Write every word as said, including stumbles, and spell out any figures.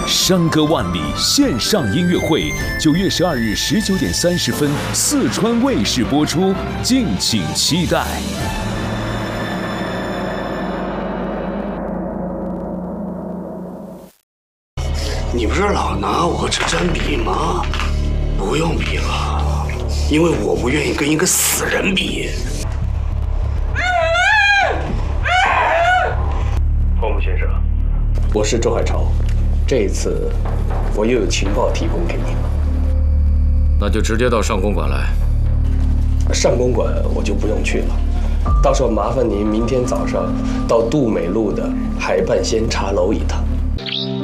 山歌万里线上音乐会，九月十二日十九点三十分，四川卫视播出，敬请期待。 你不是老拿我和陈真比吗？不用比了，因为我不愿意跟一个死人比。 黄木先生，我是周海潮，这一次我又有情报提供给你了。 那就直接到上公馆来。 上公馆我就不用去了，到时候麻烦您明天早上到杜美路的海半仙茶楼一趟。